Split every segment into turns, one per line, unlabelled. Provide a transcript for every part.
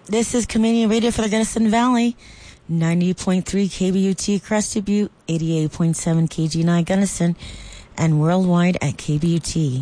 This is Community Radio for the Gunnison Valley. 90.3 KBUT Crested Butte, 88.7 KG9 Gunnison, and worldwide at kbut.org.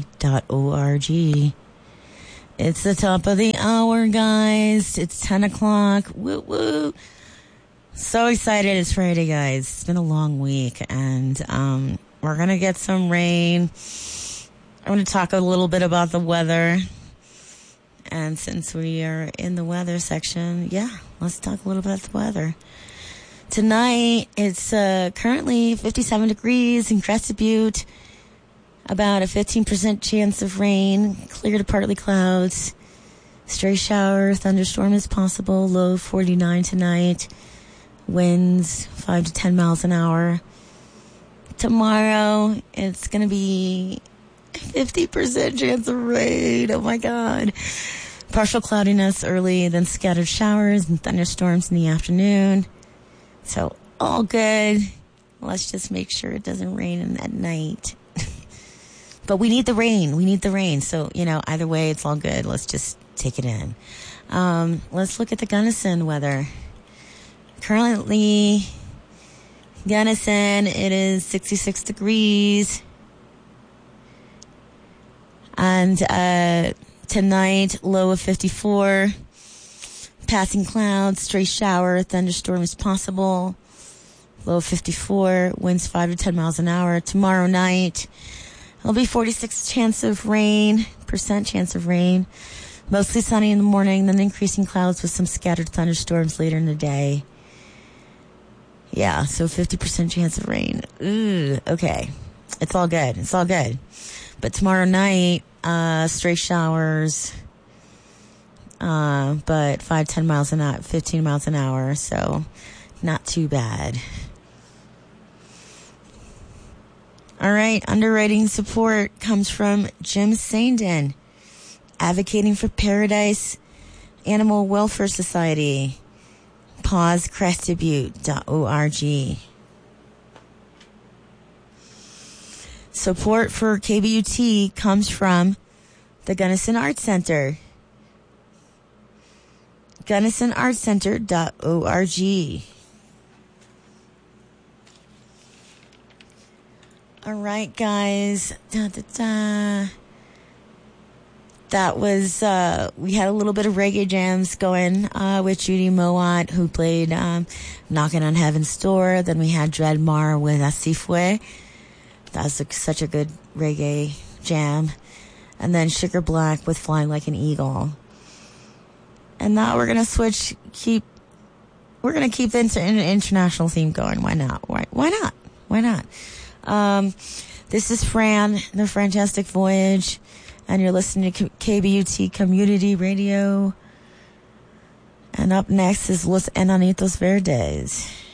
It's the top of the hour, guys. It's 10 o'clock. Woo woo. So excited. It's Friday, guys. It's been a long week, and we're going to get some rain. I want to talk a little bit about the weather. And since we are in the weather section, let's talk a little bit about the weather. Tonight, it's currently 57 degrees in Crested Butte. About a 15% chance of rain, clear to partly clouds. Stray shower, thunderstorm is possible, low 49 tonight. Winds 5 to 10 miles an hour. Tomorrow, it's going to be 50% chance of rain. Oh my God. Partial cloudiness early, then scattered showers and thunderstorms in the afternoon. So, all good. Let's just make sure it doesn't rain at night. But we need the rain. So, either way, it's all good. Let's just take it in. Let's look at the Gunnison weather. Currently, Gunnison, it is 66 degrees. And tonight, low of 54. Passing clouds, stray shower, thunderstorm is possible. Low of 54, winds 5 to 10 miles an hour. Tomorrow night, it'll be 46% chance of rain. Mostly sunny in the morning, then increasing clouds with some scattered thunderstorms later in the day. Yeah, so 50% chance of rain. Ooh, okay. It's all good. But tomorrow night, stray showers, but 15 miles an hour, so not too bad. All right, underwriting support comes from Jim Sandin, advocating for Paradise Animal Welfare Society. PauseCrestedButte.org. Support for KBUT comes from the Gunnison Arts Center. GunnisonArtsCenter.org. All right, guys. That was, we had a little bit of reggae jams going with Judy Mowat, who played Knocking on Heaven's Door. Then we had Dread Mar with Asifwe. That was such a good reggae jam. And then Sugar Black with Flying Like an Eagle. And now we're going to keep the international theme going. Why not? Why not? This is Fran, The Fantastic Voyage, and you're listening to KBUT Community Radio. And up next is Los Enanitos Verdes.